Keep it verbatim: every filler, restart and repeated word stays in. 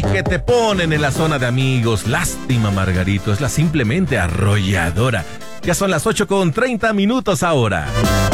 que te ponen en la zona de amigos. Lástima, Margarito, es la simplemente arrolladora. Ya son las ocho con treinta minutos ahora.